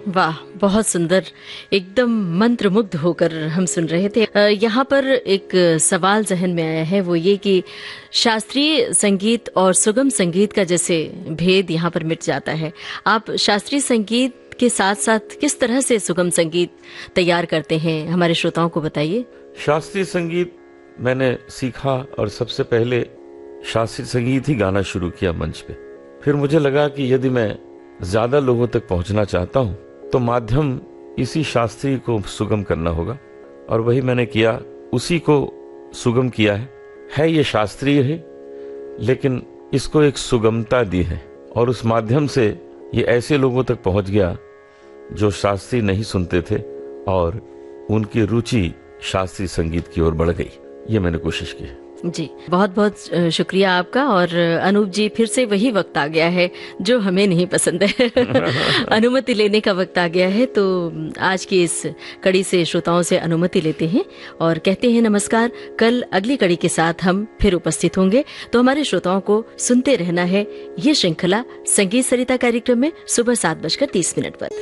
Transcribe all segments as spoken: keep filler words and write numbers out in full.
वाह, बहुत सुंदर, एकदम मंत्रमुग्ध होकर हम सुन रहे थे। यहाँ पर एक सवाल जहन में आया है, वो ये कि शास्त्रीय संगीत और सुगम संगीत का जैसे भेद यहाँ पर मिट जाता है, आप शास्त्रीय संगीत के साथ साथ किस तरह से सुगम संगीत तैयार करते हैं, हमारे श्रोताओं को बताइए। शास्त्रीय संगीत मैंने सीखा और सबसे पहले शास्त्रीय संगीत ही गाना शुरू किया मंच पे। फिर मुझे लगा कि यदि मैं ज्यादा लोगों तक पहुंचना चाहता हूं तो माध्यम इसी शास्त्रीय को सुगम करना होगा, और वही मैंने किया, उसी को सुगम किया है। है ये शास्त्रीय है लेकिन इसको एक सुगमता दी है, और उस माध्यम से ये ऐसे लोगों तक पहुंच गया जो शास्त्रीय नहीं सुनते थे और उनकी रुचि शास्त्रीय संगीत की ओर बढ़ गई। ये मैंने कोशिश की। जी, बहुत बहुत शुक्रिया आपका। और अनूप जी, फिर से वही वक्त आ गया है जो हमें नहीं पसंद है अनुमति लेने का वक्त आ गया है। तो आज की इस कड़ी से श्रोताओं से अनुमति लेते हैं और कहते हैं नमस्कार। कल अगली कड़ी के साथ हम फिर उपस्थित होंगे, तो हमारे श्रोताओं को सुनते रहना है ये श्रृंखला संगीत सरिता कार्यक्रम में सुबह सात बजकर तीस मिनट पर।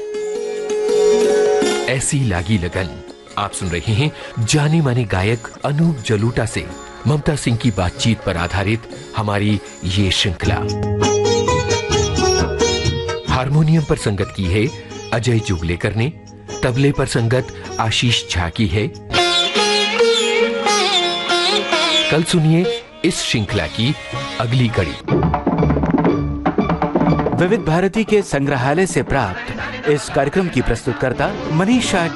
ऐसी लागी लगन। आप सुन रहे हैं जाने माने गायक अनूप जलोटा से ममता सिंह की बातचीत पर आधारित हमारी ये श्रृंखला। हारमोनियम पर संगत की है अजय जुगलेकर ने, तबले पर संगत आशीष झा की है। कल सुनिए इस श्रृंखला की अगली कड़ी। विविध भारती के संग्रहालय से प्राप्त इस कार्यक्रम की प्रस्तुतकर्ता मनीषा